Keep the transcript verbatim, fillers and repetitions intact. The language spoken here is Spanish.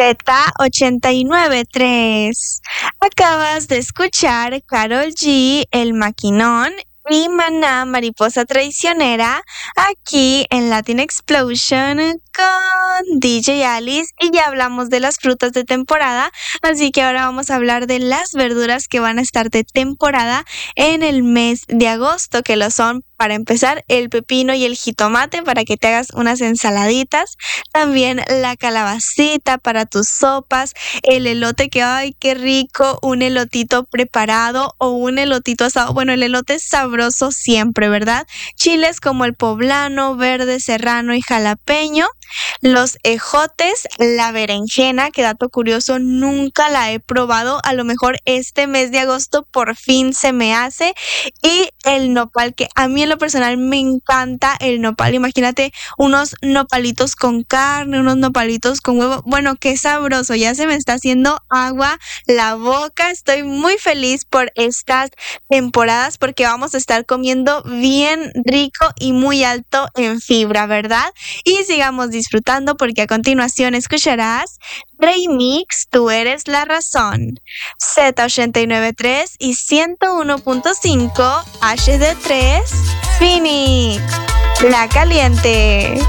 ochenta y nueve punto tres. Acabas de escuchar Karol G, El Maquinón y Maná, Mariposa Traicionera, aquí en Latin Explosion con D J Alice. Y ya hablamos de las frutas de temporada, así que ahora vamos a hablar de las verduras que van a estar de temporada en el mes de agosto, que lo son, para empezar, el pepino y el jitomate para que te hagas unas ensaladitas. También la calabacita para tus sopas. El elote, que ay, qué rico, un elotito preparado o un elotito asado. Bueno, el elote es sabroso siempre, ¿verdad? Chiles como el poblano, verde, serrano y jalapeño. Los ejotes, la berenjena, que dato curioso, nunca la he probado. A lo mejor este mes de agosto por fin se me hace. Y el nopal, que a mí en lo personal me encanta el nopal. Imagínate unos nopalitos con carne, unos nopalitos con huevo. Bueno, qué sabroso. Ya se me está haciendo agua la boca. Estoy muy feliz por estas temporadas porque vamos a estar comiendo bien rico y muy alto en fibra, ¿verdad? Y sigamos disfrutando porque a continuación escucharás Remix, Tú Eres la Razón. Z ochenta y nueve punto tres y ciento uno punto cinco H D tres Phoenix, La Caliente.